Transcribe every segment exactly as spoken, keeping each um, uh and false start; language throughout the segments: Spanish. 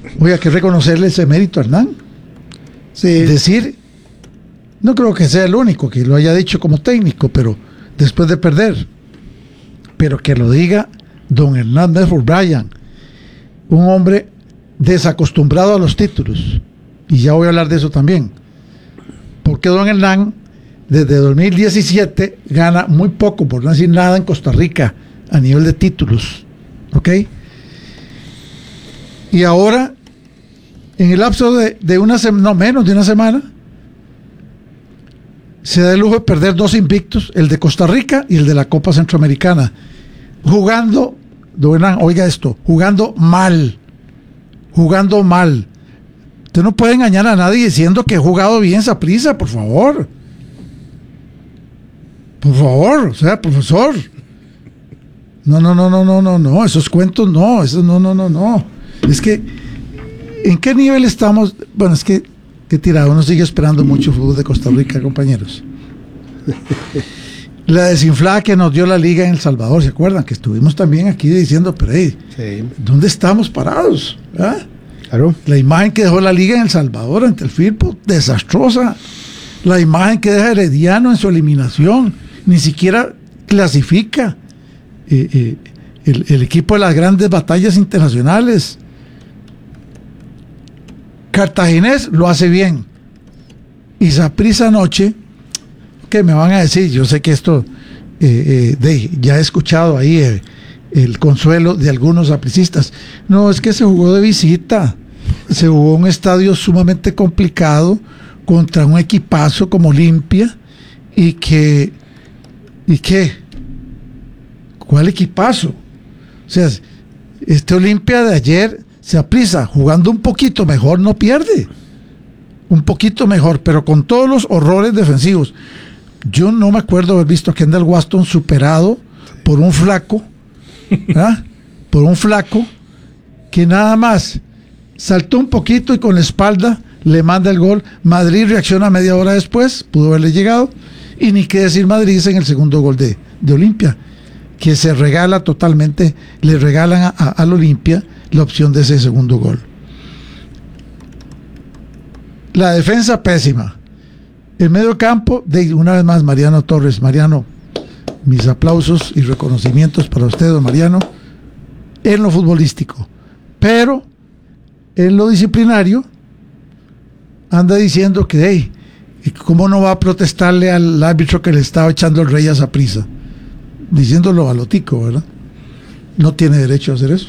Oiga, hay que reconocerle ese mérito a Hernán. Sí. Decir, no creo que sea el único que lo haya dicho como técnico, pero después de perder, pero que lo diga don Hernán Medford Bryan, un hombre desacostumbrado a los títulos, y ya voy a hablar de eso también, porque don Hernán desde dos mil diecisiete gana muy poco, por no decir nada, en Costa Rica a nivel de títulos, ¿ok? Y ahora, en el lapso de, de una semana, no menos de una semana, se da el lujo de perder dos invictos, el de Costa Rica y el de la Copa Centroamericana, jugando, don Hernán, oiga esto, jugando mal, jugando mal. Usted no puede engañar a nadie diciendo que he jugado bien Saprissa, por favor. Por favor, o sea, profesor. No, no, no, no, no, no, no, esos cuentos no, esos no, no, no, no. Es que, ¿en qué nivel estamos? Bueno, es que, que tirado, uno sigue esperando mucho fútbol de Costa Rica, compañeros. La desinflada que nos dio la liga en El Salvador, ¿se acuerdan? Que estuvimos también aquí diciendo, pero hey, sí. ¿Dónde estamos parados? ¿Ah? Claro. La imagen que dejó la liga en El Salvador ante el Firpo, desastrosa. La imagen que deja Herediano en su eliminación, ni siquiera clasifica eh, eh, el, el equipo de las grandes batallas internacionales. Cartaginés lo hace bien. Y Saprissa anoche, que me van a decir, yo sé que esto eh, eh, de, ya he escuchado ahí eh, el consuelo de algunos sapricistas. No, es que se jugó de visita, se jugó un estadio sumamente complicado contra un equipazo como Olimpia y que ¿y qué? ¿Cuál equipazo? O sea, este Olimpia de ayer, Saprissa jugando un poquito mejor no pierde, un poquito mejor, pero con todos los horrores defensivos. Yo no me acuerdo haber visto a Kendall Waston superado por un flaco, ¿verdad? Por un flaco que nada más saltó un poquito y con la espalda le manda el gol. Madrid reacciona media hora después, pudo haberle llegado, y ni qué decir Madrid en el segundo gol de, de Olimpia, que se regala totalmente, le regalan a, a, al Olimpia la opción de ese segundo gol. La defensa pésima. El medio campo, de una vez más, Mariano Torres. Mariano, mis aplausos y reconocimientos para usted, don Mariano, en lo futbolístico. Pero en lo disciplinario, anda diciendo que, hey, ¿cómo no va a protestarle al árbitro que le estaba echando el rey a Saprissa? Diciéndolo a lo tico, ¿verdad? No tiene derecho a hacer eso.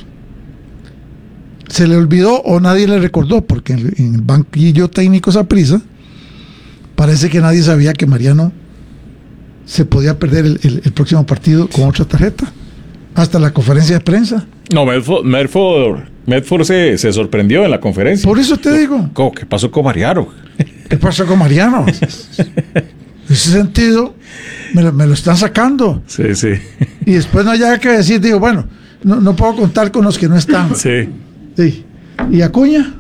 Se le olvidó o nadie le recordó, porque en, en el banquillo técnico Saprissa parece que nadie sabía que Mariano se podía perder el, el, el próximo partido con otra tarjeta. Hasta la conferencia de prensa. No, Medford, Medford, Medford se, se sorprendió en la conferencia. Por eso te ¿Qué, digo. ¿Qué pasó con Mariano? ¿Qué pasó con Mariano? En ese sentido, me lo, me lo están sacando. Sí, sí. Y después no hay nada que decir. Digo, bueno, no, no puedo contar con los que no están. Sí. Sí. ¿Y Acuña?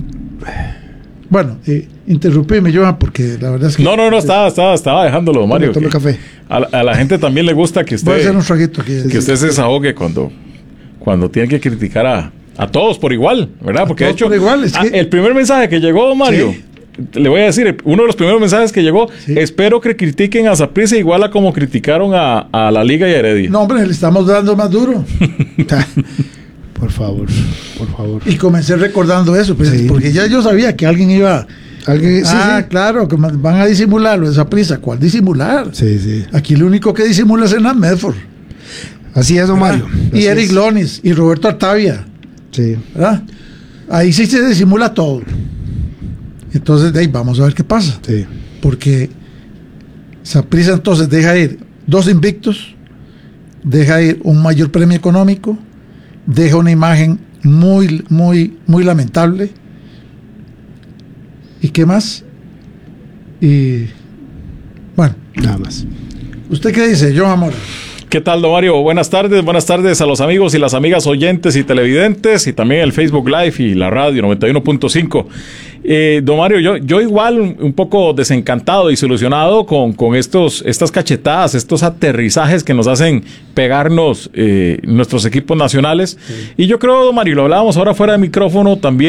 Bueno, eh, interrumpíme, Johan, porque la verdad es que... No, no, no, estaba, estaba, estaba dejándolo, Mario. Tome café. A, a la gente también le gusta que usted... Voy a hacer un traguito aquí. Que usted se desahogue cuando, cuando tiene que criticar a, a todos por igual, ¿verdad? A Porque de todos hecho, por igual, es a, que... el primer mensaje que llegó, Mario... Sí. Le voy a decir, uno de los primeros mensajes que llegó, sí. Espero que critiquen a Saprissa igual a como criticaron a, a la Liga y a Heredia. No, hombre, le estamos dando más duro. Por favor, por favor. Y comencé recordando eso, pues, sí. Porque ya yo sabía que alguien iba... ¿Alguien? Ah, sí, sí. Claro, que van a disimularlo, esa prisa. ¿Cuál disimular? Sí, sí. Aquí lo único que disimula es Hernán Medford. Así es, don Mario. Y Así Eric es. Lonis y Roberto Artavia. Sí. ¿Verdad? Ahí sí se disimula todo. Entonces, hey, vamos a ver qué pasa. Sí. Porque Saprissa entonces deja ir dos invictos, deja ir un mayor premio económico, deja una imagen muy, muy, muy lamentable. ¿Y qué más? Y bueno, nada más. ¿Usted qué dice, Johan Mora? ¿Qué tal, don Mario? Buenas tardes, buenas tardes a los amigos y las amigas oyentes y televidentes, y también el Facebook Live y la radio noventa y uno punto cinco. Eh, don Mario, yo, yo igual un, un poco desencantado y desilusionado con, con estos, estas cachetadas, estos aterrizajes que nos hacen pegarnos eh, nuestros equipos nacionales. Sí. Y yo creo, don Mario, lo hablábamos ahora fuera de micrófono también.